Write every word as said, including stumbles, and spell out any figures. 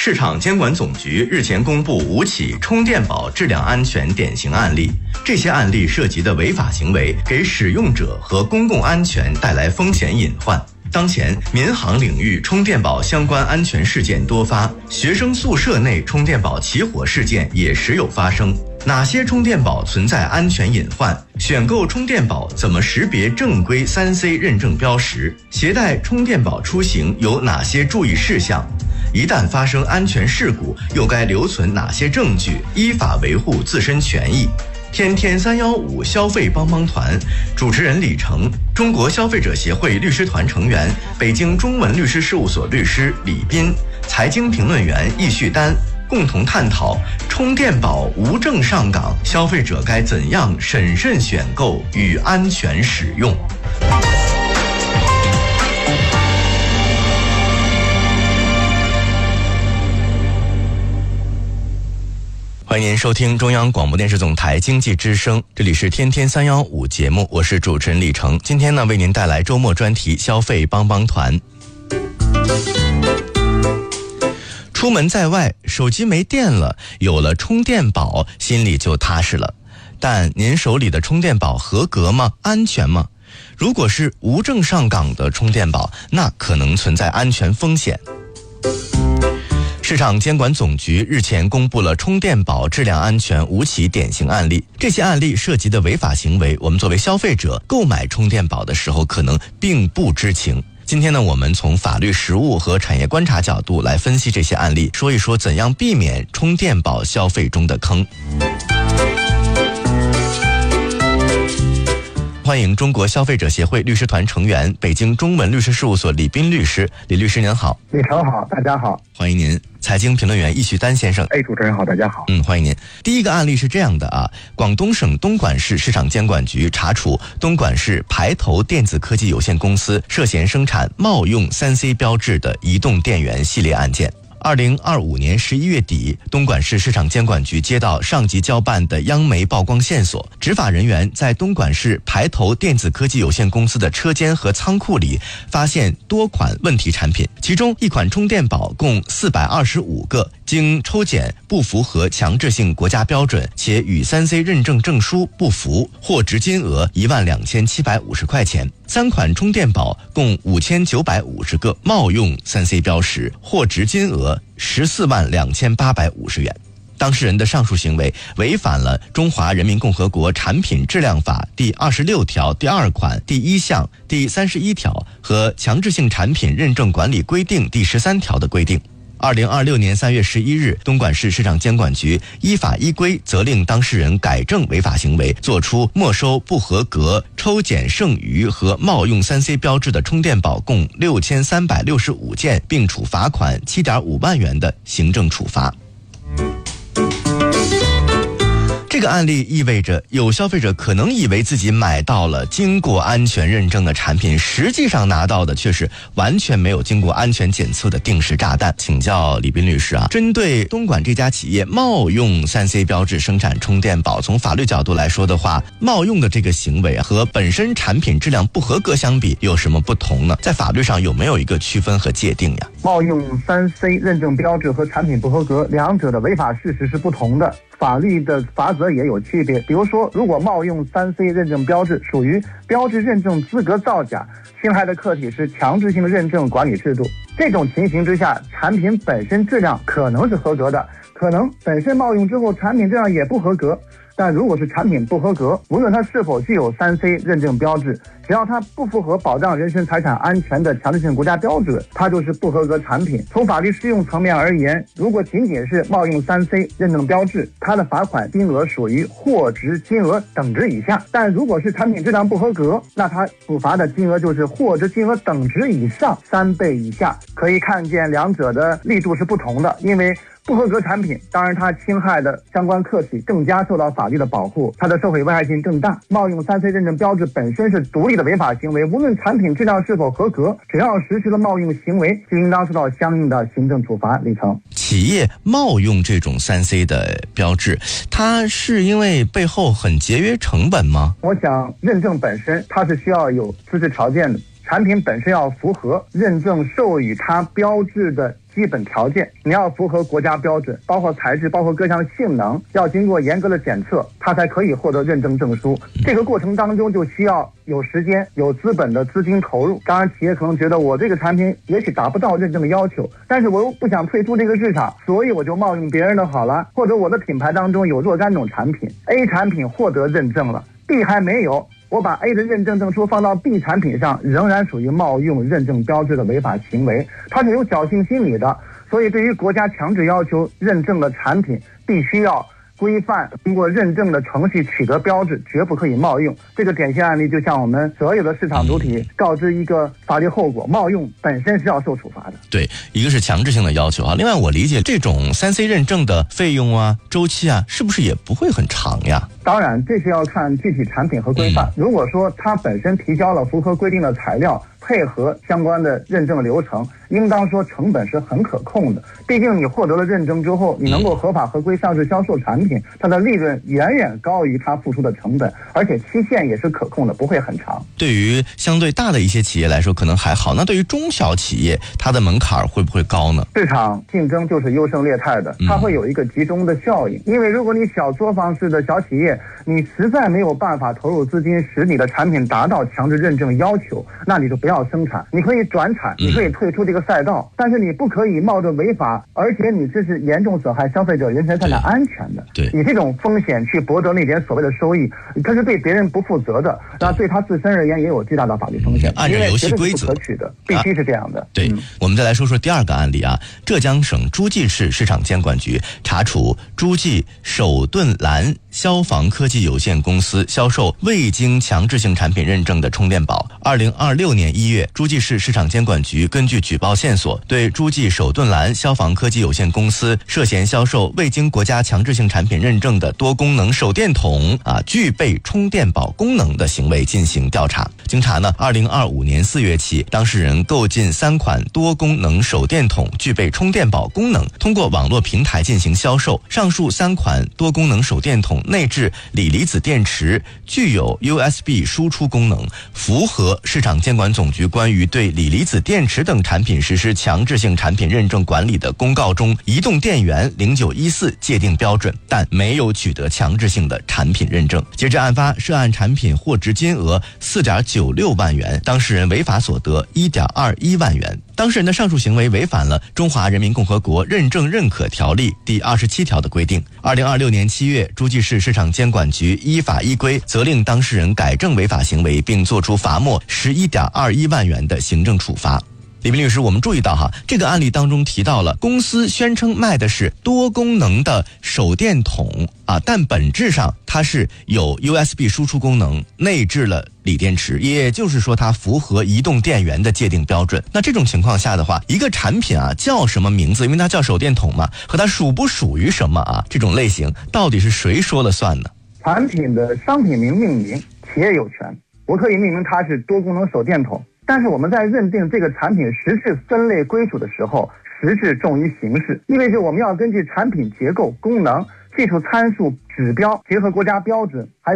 市场监管总局日前公布五起充电宝质量安全典型案例，这些案例涉及的违法行为给使用者和公共安全带来风险隐患。当前，民航领域充电宝相关安全事件多发，学生宿舍内充电宝起火事件也时有发生。哪些充电宝存在安全隐患？选购充电宝怎么识别正规 三 C 认证标识？携带充电宝出行有哪些注意事项？一旦发生安全事故，又该留存哪些证据，依法维护自身权益？天天三幺五消费帮帮团主持人李成，中国消费者协会律师团成员，北京中文律师事务所律师李斌，财经评论员易旭丹，共同探讨充电宝无证上岗，消费者该怎样审慎选购与安全使用。欢迎您收听中央广播电视总台经济之声，这里是天天三幺五节目，我是主持人李成。今天呢，为您带来周末专题消费帮帮团。出门在外，手机没电了，有了充电宝，心里就踏实了。但您手里的充电宝合格吗？安全吗？如果是无证上岗的充电宝，那可能存在安全风险。市场监管总局日前公布了充电宝质量安全五起典型案例，这些案例涉及的违法行为，我们作为消费者购买充电宝的时候可能并不知情。今天呢，我们从法律实务和产业观察角度来分析这些案例，说一说怎样避免充电宝消费中的坑。欢迎中国消费者协会律师团成员、北京中文律师事务所李斌律师。李律师您好。 李成好，大家好。 欢迎您。财经评论员易旭丹先生。 哎，主持人好，大家好。 嗯，欢迎您。第一个案例是这样的啊，广东省东莞市市场监管局查处东莞市排头电子科技有限公司涉嫌生产冒用 三 C 标志的移动电源系列案件。二零二五年十一月底，东莞市市场监管局接到上级交办的央媒曝光线索，执法人员在东莞市排头电子科技有限公司的车间和仓库里发现多款问题产品，其中一款充电宝共四百二十五个，经抽检不符合强制性国家标准，且与 三 C 认证证书不符，获执金额一万两千七百五十块钱。三款充电宝共五千九百五十个冒用 三 C 标识，获执金额十四万两千八百五十元。当事人的上述行为违反了《中华人民共和国产品质量法》第二十六条第二款第一项、第三十一条和《强制性产品认证管理规定》第十三条的规定。二零二六年三月十一日，东莞市市场监管局依法依规责令当事人改正违法行为，作出没收不合格、抽检剩余和冒用 三 C 标志的充电宝共六千三百六十五件，并处罚款七点五万元的行政处罚。这个案例意味着，有消费者可能以为自己买到了经过安全认证的产品，实际上拿到的却是完全没有经过安全检测的定时炸弹。请教李斌律师啊，针对东莞这家企业冒用 三 C 标志生产充电宝，从法律角度来说的话，冒用的这个行为和本身产品质量不合格相比有什么不同呢？在法律上有没有一个区分和界定呀？ 冒用 三 C 认证标志和产品不合格，两者的违法事实是不同的，法律的罚则也有区别。比如说，如果冒用 三 C 认证标志属于标志认证资格造假，侵害的客体是强制性认证管理制度，这种情形之下，产品本身质量可能是合格的，可能本身冒用之后产品质量也不合格。但如果是产品不合格，无论它是否具有 三 C 认证标志，只要它不符合保障人身财产安全的强制性国家标准，它就是不合格产品。从法律适用层面而言，如果仅仅是冒用 三 C 认证标志，它的罚款金额属于获执金额等值以下；但如果是产品质量不合格，那它处罚的金额就是获执金额等值以上三倍以下。可以看见两者的力度是不同的，因为不合格产品，当然它侵害的相关客体更加受到法律的保护，它的社会危害性更大。冒用 三 C 认证标志本身是独立的违法行为，无论产品质量是否合格，只要实施了冒用行为，就应当受到相应的行政处罚。李成， 企业冒用这种 三 C 的标志，它是因为背后很节约成本吗？ 我想认证本身它是需要有资质条件的，产品本身要符合认证授予它标志的基本条件，你要符合国家标准，包括材质，包括各项性能，要经过严格的检测，它才可以获得认证证书。这个过程当中就需要有时间、有资本的资金投入。当然，企业可能觉得我这个产品也许达不到认证的要求，但是我又不想退出这个市场，所以我就冒用别人的好了，或者我的品牌当中有若干种产品 ，A 产品获得认证了 ，B 还没有。我把 A 的认证证书放到 B 产品上，仍然属于冒用认证标志的违法行为，它是有侥幸心理的。所以对于国家强制要求认证的产品，必须要规范通过认证的程序取得标志，绝不可以冒用。这个典型案例就像我们所有的市场主体告知一个法律后果，冒用本身是要受处罚的。 对，一个是强制性的要求啊，另外我理解这种 三 C 认证的费用啊、周期啊，是不是也不会很长呀？ 当然，这是要看具体产品和规范。如果说它本身提交了符合规定的材料，配合相关的认证流程，应当说成本是很可控的。毕竟你获得了认证之后，你能够合法合规上市销售产品，它的利润远远高于它付出的成本，而且期限也是可控的，不会很长。 对于相对大的一些企业来说可能还好，那对于中小企业，它的门槛会不会高呢？ 市场竞争就是优胜劣汰的，它会有一个集中的效应。因为如果你小作坊式的小企业，你实在没有办法投入资金使你的产品达到强制认证要求，那你就不要生产，你可以转产，你可以退出这个赛道，但是你不可以冒着违法，而且你这是严重损害消费者人身财产安全的。 对， 以这种风险去博得那点所谓的收益，它是对别人不负责的，那对他自身而言也有巨大的法律风险。 按照游戏规则不可取的，必须是这样的。啊、 对、嗯，我们再来说说第二个案例啊，浙江省诸暨市市场监管局查处诸暨首顿蓝消防科技有限公司销售未经强制性产品认证的充电宝。二零二六年一月，诸暨市市场监管局根据举报线索，对诸暨首顿蓝消防科技有限公司涉嫌销售未经国家强制性产品认证的多功能手电筒啊，具备充电宝功能的行为进行调查。经查呢，二零二五年四月起，当事人购进三款多功能手电筒，具备充电宝功能，通过网络平台进行销售。上述三款多功能手电筒内置锂离子电池，具有 U S B 输出功能，符合市场监管总局关于对锂离子电池等产品实施强制性产品认证管理的公告中移动电源零九一四界定标准，但没有取得强制性的产品认证。截至案发，涉案产品货值金额 四点九六万元，当事人违法所得 一点二一万元。当事人的上述行为违反了《中华人民共和国认证认可条例》第二十七条的规定。二零二六年七月，诸暨市市场监管局依法依规责令当事人改正违法行为，并作出罚没十一点二一万元的行政处罚。李斌律师，我们注意到哈，这个案例当中提到了公司宣称卖的是多功能的手电筒啊，但本质上它是有 U S B 输出功能，内置了锂电池，也就是说它符合移动电源的界定标准。那这种情况下的话，一个产品啊叫什么名字，因为它叫手电筒嘛，和它属不属于什么啊，这种类型到底是谁说了算呢？ 产品的商品名命名企业有权，我可以命名它是多功能手电筒，但是我们在认定这个产品实质分类归属的时候，实质重于形式，意味着我们要根据产品结构、功能、技术参数、指标，结合国家标准还有